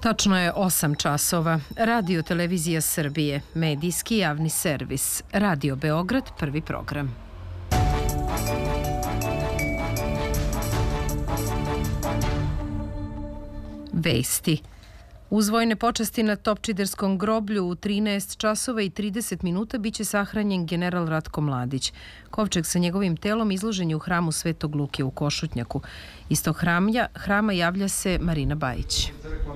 Tačno je 8 časova. Radio Televizija Srbije, medijski javni servis. Radio Beograd, prvi program. Vesti. Uz vojne počasti na Topčiderskom groblju u 13 časova i 30 minuta biće sahranjen general Ratko Mladić. Kovčeg sa njegovim telom izložen je u hramu Svetog Luke u Košutnjaku. Iz tog hrama javlja se Marina Bajić.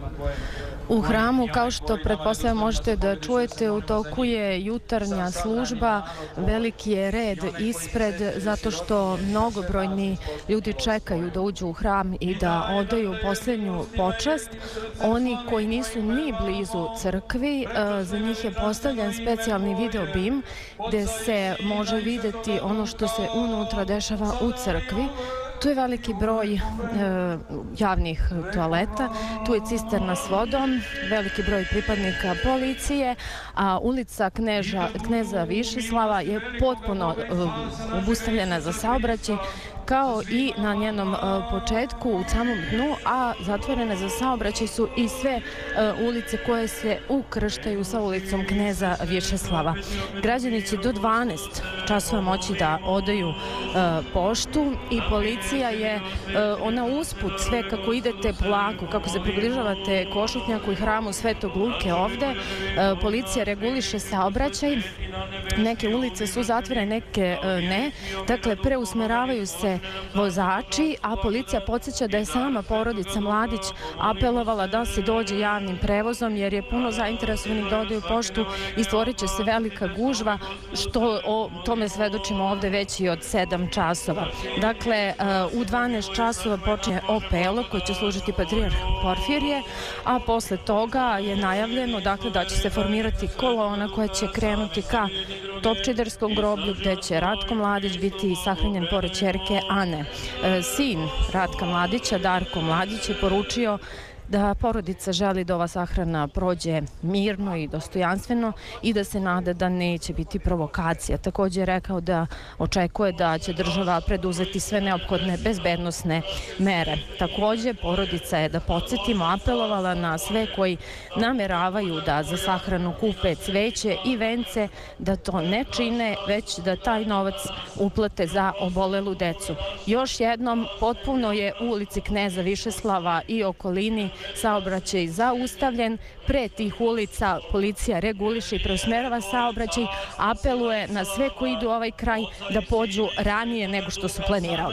U hramu, kao što pretpostavljam možete da čujete, u toku je jutarnja služba. Veliki je red ispred zato što mnogobrojni ljudi čekaju da uđu u hram i da odaju posljednju počast. Oni koji nisu ni blizu crkvi, za njih je postavljen specijalni video bim gde se može videti ono što se unutra dešava u crkvi. Tu je veliki broj javnih toaleta, tu je cisterna s vodom, veliki broj pripadnika policije, a ulica Kneza Višeslava je potpuno obustavljena za saobraćaj, kao i na njenom početku u samom dnu, a zatvorene za saobraćaj su i sve ulice koje se ukrštaju sa ulicom Kneza Višeslava. Građani će do 12 časova moći da odaju poštu i policija je ona usput sve kako idete polako, kako se približavate Košutnjaku i hramu Svetog Luke ovde, policija reguliše saobraćaj. Neke ulice su zatvorene, neke ne. Dakle, preusmeravaju se vozači, a policija podsjeća da je sama porodica Mladić apelovala da se dođe javnim prevozom jer je puno zainteresovanih da odaju poštu i stvorit će se velika gužva, što o tome svedočimo ovde već i od 7 časova. Dakle, u 12 časova počinje OPELO koji će služiti patrijarh Porfirije, a posle toga je najavljeno da će se formirati kolona koja će krenuti ka Topčiderskom groblju gde će Ratko Mladić biti sahranjen pored ćerke Ane. Sin Ratka Mladića, Darko Mladić, je poručio da porodica želi da ova sahrana prođe mirno i dostojanstveno i da se nada da neće biti provokacija. Također je rekao da očekuje da će država preduzeti sve neophodne bezbednosne mere. Također, porodica je, da podsjetimo, apelovala na sve koji nameravaju da za sahranu kupe cveće i vence, da to ne čine, već da taj novac uplate za obolelu decu. Još jednom, potpuno je u ulici Kneza Višeslava i okolini saobraćaj zaustavljen. Pre tih ulica policija reguliše i preusmerava saobraćaj, apeluje na sve koji idu u ovaj kraj da pođu ranije nego što su planirali.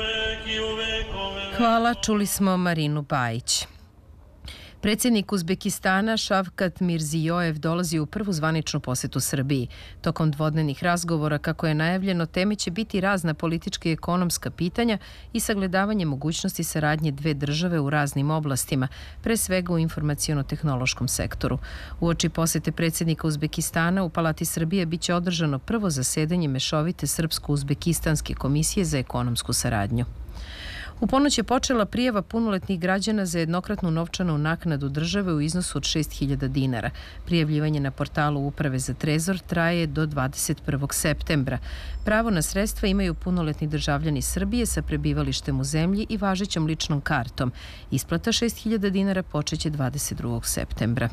Hvala, čuli smo Marinu Bajić. Predsjednik Uzbekistana Šavkat Mirzijojev dolazi u prvu zvaničnu posetu Srbiji. Tokom dvodnevnih razgovora, kako je najavljeno, teme će biti razna politička i ekonomska pitanja i sagledavanje mogućnosti saradnje dve države u raznim oblastima, pre svega u informaciono-tehnološkom sektoru. Uoči posete predsjednika Uzbekistana u Palati Srbije biće održano prvo zasedanje mešovite Srpsko-Uzbekistanske komisije za ekonomsku saradnju. U ponoć je počela prijava punoletnih građana za jednokratnu novčanu naknadu države u iznosu od 6.000 dinara. Prijavljivanje na portalu Uprave za trezor traje do 21. septembra. Pravo na sredstva imaju punoletni državljani Srbije sa prebivalištem u zemlji i važećom ličnom kartom. Isplata 6.000 dinara počeće 22. septembra.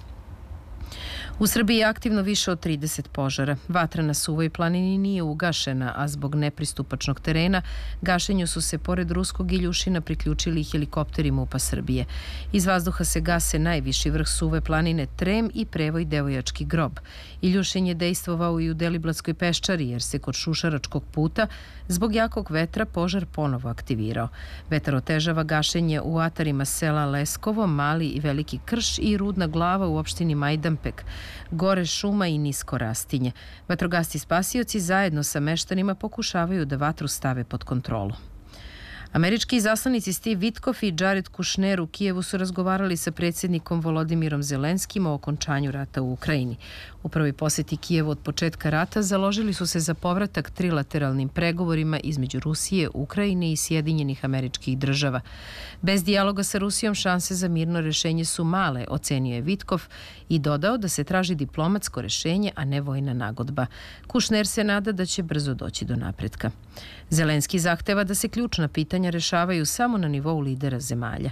U Srbiji je aktivno više od 30 požara. Vatra na Suvoj planini nije ugašena, a zbog nepristupačnog terena gašenju su se pored ruskog Iljušina priključili helikopteri MUP-a Srbije. Iz vazduha se gase najviši vrh Suve planine Trem i prevoj Devojački grob. Iljušin je dejstvovao i u Deliblatskoj peščari jer se kod Šušaračkog puta zbog jakog vetra požar ponovo aktivirao. Vetar otežava gašenje u atarima sela Leskovo, Mali i Veliki Krš i Rudna Glava u opštini Majdanpek, gore šuma i nisko rastinje. Vatrogasci spasioci zajedno sa meštanima pokušavaju da vatru stave pod kontrolu. Američki izaslanici Steve Witkoff i Jared Kushner u Kijevu su razgovarali sa predsjednikom Volodimirom Zelenskim o okončanju rata u Ukrajini. U prvoj posjeti Kijevu od početka rata založili su se za povratak trilateralnim pregovorima između Rusije, Ukrajine i Sjedinjenih Američkih Država. Bez dijaloga sa Rusijom šanse za mirno rešenje su male, ocenio je Witkoff i dodao da se traži diplomatsko rešenje, a ne vojna nagodba. Kushner se nada da će brzo doći do napretka. Zelenski zahteva da se ključna pitanja rešavaju samo na nivou lidera zemalja.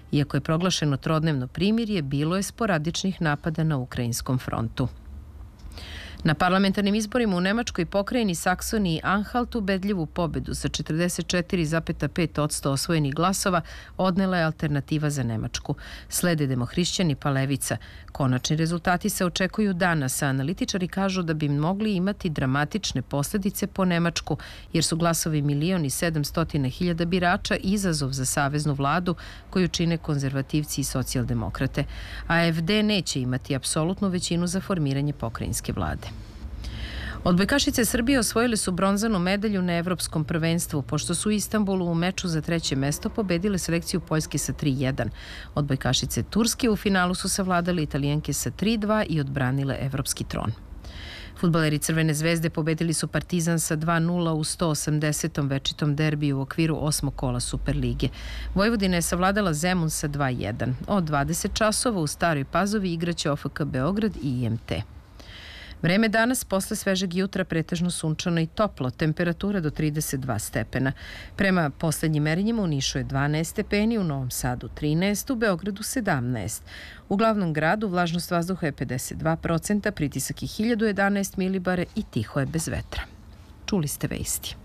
Iako je proglašeno trodnevno primirje, bilo je sporadičnih napada na ukrajinskom frontu. Na parlamentarnim izborima u Nemačkoj pokrajini Saksoniji i Anhaltu ubedljivu pobedu sa 44,5% osvojenih glasova odnela je Alternativa za Nemačku. Slede demohrišćani pa levica. Konačni rezultati se očekuju danas, a analitičari kažu da bi mogli imati dramatične posledice po Nemačku, jer su glasovi 1.700.000 birača izazov za saveznu vladu koju čine konzervativci i socijaldemokrate. AfD neće imati apsolutnu većinu za formiranje pokrajinske vlade. Odbojkašice Srbije osvojile su bronzanu medalju na Evropskom prvenstvu, pošto su u Istanbulu u meču za 3. mesto pobedile selekciju Poljske sa 3:1. Odbojkašice Turske u finalu su savladale Italijanke sa 3:2 i odbranile evropski tron. Fudbaleri Crvene zvezde pobedili su Partizan sa 2:0 u 180. večitom derbiju u okviru 8. kola Superlige. Vojvodina je savladala Zemun sa 2:1. Od 20 časova u Staroj Pazovi igraće OFK Beograd i IMT. Vreme danas posle svežeg jutra pretežno sunčano i toplo, temperatura do 32 stepena. Prema poslednjim merenjima u Nišu je 12 stepeni, u Novom Sadu 13, u Beogradu 17. U glavnom gradu vlažnost vazduha je 52%, pritisak je 1011 milibare i tiho je bez vetra. Čuli ste vesti.